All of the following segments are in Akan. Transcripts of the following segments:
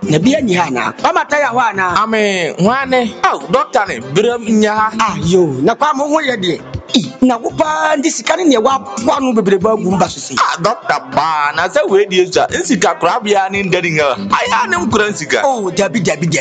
na bia ni ha na mama taya wa na ame hwane doctor ne biram nya ha yo na kwa mo ho ye de na wo pa ndi sika ne wa poa no bebreba gu mba so sei doctor ba na say we die za nsika kra bia ne nderinga aya ne nkura nsika dabi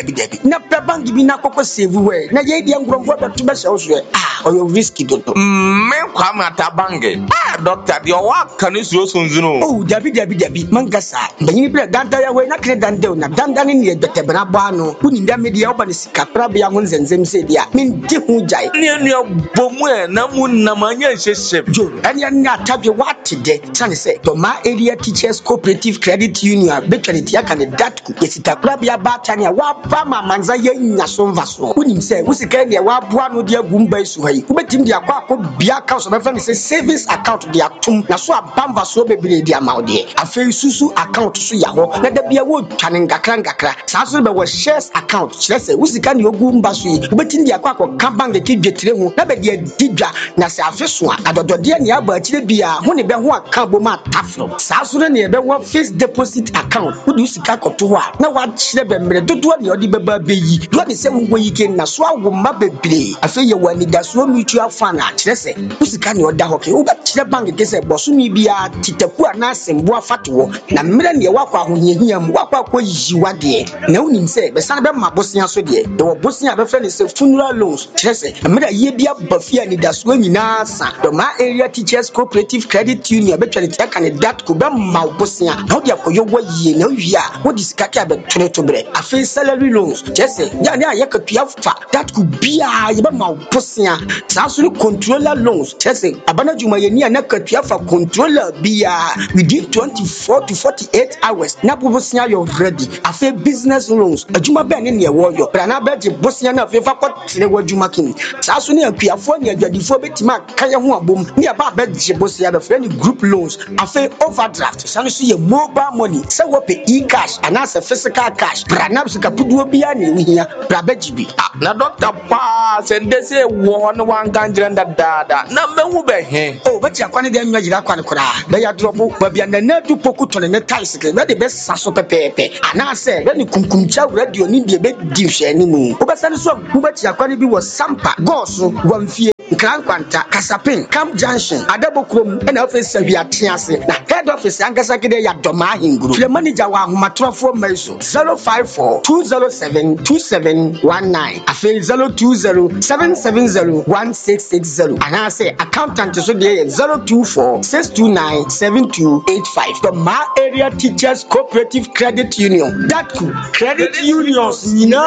na pe bank bi na kokko save we na ye dia ngromfo da to be se wo so oyo risky dodo me kwa mata bange doctor di wa kan su sunzuno dabi mangasa banyi bi danda ya we na kre danda na danda ne ne dote bra bo ano uni nda media oba ne sika kra bia ho nzenzem se dia men di hu jai ne bomu na mu na manya hyehyem jo anya na tabi what de sane say Doma Area Teachers Cooperative Credit Union betwality aka ne datku yesita kra bia ba tane wa ba mamanza ye nya so mvaso uni se usika ne wa bo ano de agumba isu hayi ubetim de akwa bia ka so be fa ne say savings account de atum na so abamba so bebre de amaude afei susu account so ya ho na da bia wo twane ngakra saa so be wo shares account kire say usika ne ogumba so yi ubetim de akwa ka bank ke dwetire ho na be de didwa na se afeso adodode ne aba akire bia ho ne be ho aka boma tafro saa so ne be wo fixed deposit account wo du sika koto ho na wa kire be mre dodo ne odi beba beyi do ne se wo yi ke na so awo ma bebre afei ye wani da so mutual fund a kire se usika ne oda ho ke wo ba kire bank ke se boso mi bia titaku ana sembo afato na mre ne wakwa ahohiahia mu wakwa yi wade na unim se be san be mabosia so de wo bosia be fa ne se funeral loans kire se mre ye bia bafia ni da so nyina sa Doma Area Teachers Cooperative Credit Union betwality aka ne dat ko be mabosia na odi akoyo waye na wi a wo diskaka be to bre afei salary loans kire se ya ne ayakatua fa dat ko bia ye be mabosia saa so controller loans kire se abana juma ye ni anakatua fa controller bia within 24 to 48 hours na bobosia you ready afei business loans ajuma be ne wo yo bra na be je bosia na afei fa kwatire wajuma kin saa so ne akuafo ne adwadifo betima kaya ho abom ne aba be je bosia be friend group loans afei overdraft saa so ye mobile money say wo pe e-cash ana se physical cash bra na so kapuduo bia ne wihia bra be jibi na doctor pa sende se wo no wan ganjira dada na mehu be he beti akwane de anwa jira akwane kora be ya drobo ba bia na nadu poku tone ne tais ke be de be saso pepepe ana se be ni kunkumcha radio ni de be di hwe ni mu obasane so beti akwane bi wo sampa goso wamfie Nkankwanta Kasapin Camp Junction Adabokrom na office Abiatiase na head office Ankasa kede ya Doma Hinguru the manager wa Ahomatrofo Maiso 054-207-2719 afi 020-770-1660 ana say accountant so dey 024-629-7285 Doma Area Teachers Cooperative Credit Union that could credit unions